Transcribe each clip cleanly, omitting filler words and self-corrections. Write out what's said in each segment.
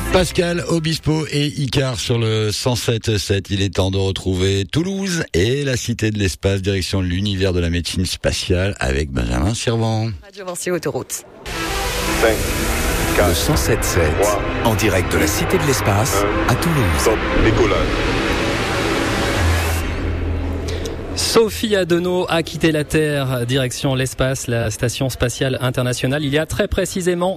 Pascal Obispo et Icar sur le 107.7. Il est temps de retrouver Toulouse et la Cité de l'Espace, direction l'univers de la médecine spatiale avec Benjamin Servan. Radio Vinci Autoroute. 5, 4, Le 107.7, 3, en direct de la Cité de l'Espace, à Toulouse. top, décollage. Sophie Adenau a quitté la Terre, direction l'espace, la station spatiale internationale, il y a très précisément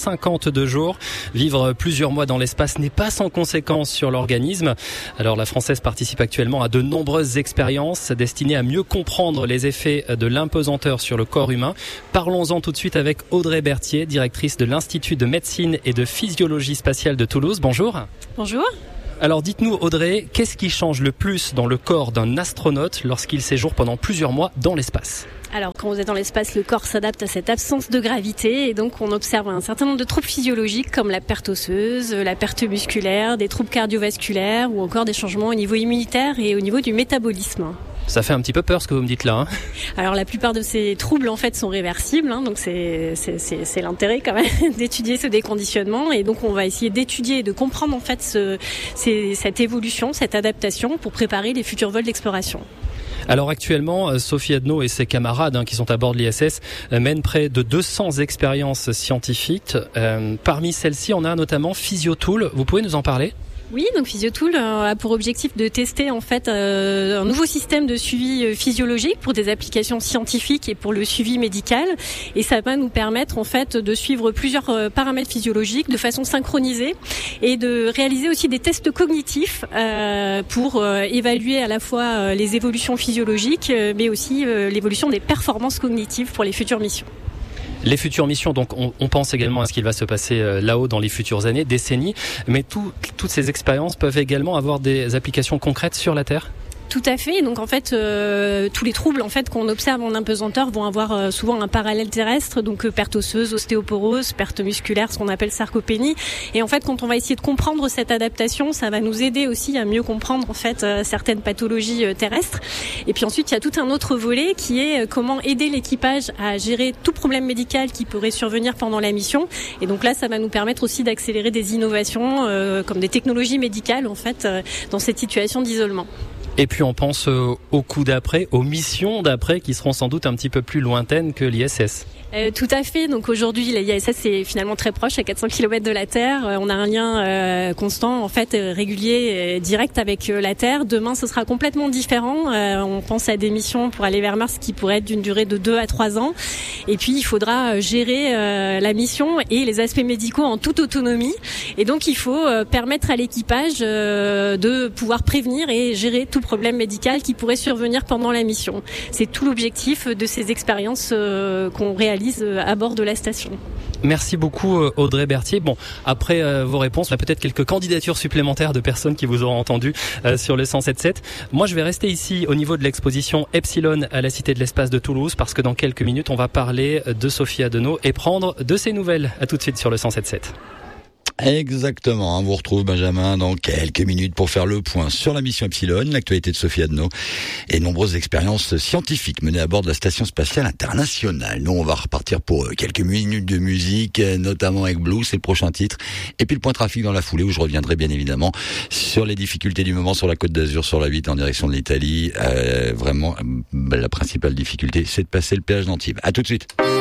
152 jours. Vivre plusieurs mois dans l'espace n'est pas sans conséquences sur l'organisme. Alors la Française participe actuellement à de nombreuses expériences destinées à mieux comprendre les effets de l'impesanteur sur le corps humain. Parlons-en tout de suite avec Audrey Berthier, directrice de l'Institut de médecine et de physiologie spatiale de Toulouse. Bonjour. Bonjour. Alors dites-nous Audrey, qu'est-ce qui change le plus dans le corps d'un astronaute lorsqu'il séjourne pendant plusieurs mois dans l'espace ? Alors, quand vous êtes dans l'espace, le corps s'adapte à cette absence de gravité et donc on observe un certain nombre de troubles physiologiques comme la perte osseuse, la perte musculaire, des troubles cardiovasculaires ou encore des changements au niveau immunitaire et au niveau du métabolisme. Ça fait un petit peu peur ce que vous me dites là. Alors la plupart de ces troubles en fait sont réversibles, donc c'est l'intérêt quand même d'étudier ce déconditionnement et donc on va essayer d'étudier et de comprendre en fait cette évolution, cette adaptation pour préparer les futurs vols d'exploration. Alors actuellement, Sophie Adenau et ses camarades qui sont à bord de l'ISS mènent près de 200 expériences scientifiques. Parmi celles-ci, on a notamment PhysioTool. Vous pouvez nous en parler ? Oui, donc PhysioTool a pour objectif de tester en fait un nouveau système de suivi physiologique pour des applications scientifiques et pour le suivi médical. Et ça va nous permettre en fait de suivre plusieurs paramètres physiologiques de façon synchronisée et de réaliser aussi des tests cognitifs pour évaluer à la fois les évolutions physiologiques, mais aussi l'évolution des performances cognitives pour les futures missions. Les futures missions, donc on pense également à ce qu'il va se passer là-haut dans les futures années, décennies, mais toutes ces expériences peuvent également avoir des applications concrètes sur la Terre ? Tout à fait. Donc en fait, tous les troubles en fait qu'on observe en impesanteur vont avoir souvent un parallèle terrestre, donc perte osseuse, ostéoporose, perte musculaire, ce qu'on appelle sarcopénie. Et en fait, quand on va essayer de comprendre cette adaptation, ça va nous aider aussi à mieux comprendre en fait certaines pathologies terrestres. Et puis ensuite, il y a tout un autre volet qui est comment aider l'équipage à gérer tout problème médical qui pourrait survenir pendant la mission. Et donc là, ça va nous permettre aussi d'accélérer des innovations comme des technologies médicales en fait dans cette situation d'isolement. Et puis on pense au coup d'après, aux missions d'après qui seront sans doute un petit peu plus lointaines que l'ISS. Tout à fait. Donc aujourd'hui, l'ISS est finalement très proche, à 400 km de la Terre. On a un lien constant, en fait, régulier, direct avec la Terre. Demain, ce sera complètement différent. On pense à des missions pour aller vers Mars qui pourraient être d'une durée de 2 à 3 ans. Et puis, il faudra gérer la mission et les aspects médicaux en toute autonomie. Et donc, il faut permettre à l'équipage de pouvoir prévenir et gérer tout problème médical qui pourrait survenir pendant la mission. C'est tout l'objectif de ces expériences qu'on réalise à bord de la station. Merci beaucoup Audrey Berthier. Bon, après vos réponses, on a peut-être quelques candidatures supplémentaires de personnes qui vous auront entendu sur le 107.7. Moi, je vais rester ici au niveau de l'exposition Epsilon à la Cité de l'Espace de Toulouse parce que dans quelques minutes, on va parler de Sophie Adenau et prendre de ses nouvelles. À tout de suite sur le 107.7. Exactement, on vous retrouve Benjamin dans quelques minutes pour faire le point sur la mission Epsilon, l'actualité de Sophie Adenau et nombreuses expériences scientifiques menées à bord de la Station Spatiale Internationale. Nous on va repartir pour quelques minutes de musique, notamment avec Blue, c'est le prochain titre, et puis le point trafic dans la foulée où je reviendrai bien évidemment sur les difficultés du moment sur la Côte d'Azur, sur la 8 en direction de l'Italie. Vraiment, la principale difficulté c'est de passer le péage d'Antibes. À tout de suite.